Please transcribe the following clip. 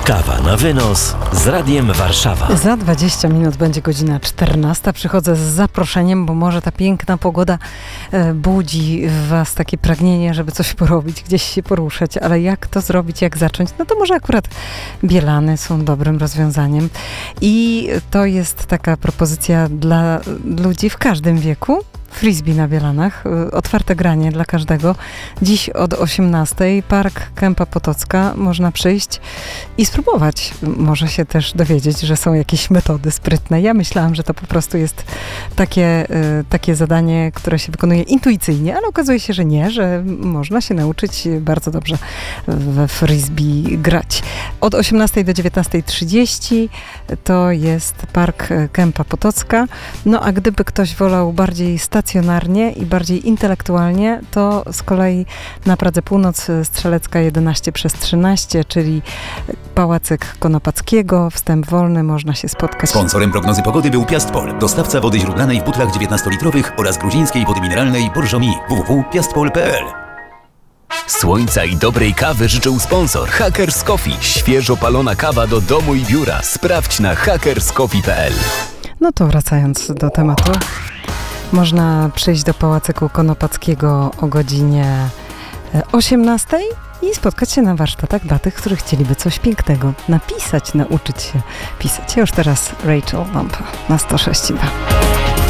Kawa na wynos z Radiem Warszawa. Za 20 minut będzie godzina 14. Przychodzę z zaproszeniem, bo może ta piękna pogoda budzi w Was takie pragnienie, żeby coś porobić, gdzieś się poruszać. Ale jak to zrobić, jak zacząć? No to może akurat Bielany są dobrym rozwiązaniem. I to jest taka propozycja dla ludzi w każdym wieku. Frisbee na Bielanach, otwarte granie dla każdego. Dziś od 18:00 Park Kępa Potocka, można przyjść i spróbować. Może się też dowiedzieć, że są jakieś metody sprytne. Ja myślałam, że to po prostu jest takie zadanie, które się wykonuje intuicyjnie, ale okazuje się, że nie, że można się nauczyć bardzo dobrze we frisbee grać. Od 18:00 do 19:30 to jest Park Kępa Potocka. No a gdyby ktoś wolał bardziej stacjonarnie i bardziej intelektualnie, to z kolei na Pradze Północ Strzelecka 11/13, czyli Pałacyk Konopackiego, wstęp wolny, można się spotkać. Sponsorem prognozy pogody był Piastpol, dostawca wody źródlanej w butlach 19-litrowych oraz gruzińskiej wody mineralnej Bourgogne. www.piastpol.pl. Słońca i dobrej kawy życzył sponsor Hackers Coffee. Świeżo palona kawa do domu i biura. Sprawdź na hackerscoffee.pl. No to wracając do tematu, można przyjść do Pałacyku Konopackiego o godzinie 18:00 i spotkać się na warsztatach dla tych, którzy chcieliby coś pięknego napisać, nauczyć się pisać. Już teraz Rachel Lampa na 106.2.